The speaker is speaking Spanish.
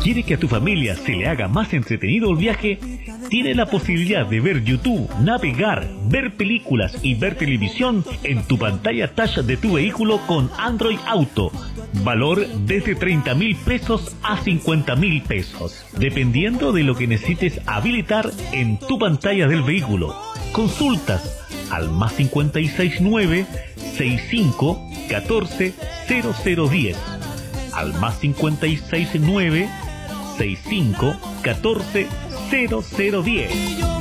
¿Quiere que a tu familia se le haga más entretenido el viaje? Tiene la posibilidad de ver YouTube, navegar, ver películas y ver televisión en tu pantalla touch de tu vehículo con Android Auto. Valor desde 30,000 pesos a 50,000 pesos, dependiendo de lo que necesites habilitar en tu pantalla del vehículo. Consultas al más 569 65 14 0010, al más 569 65 14 0010.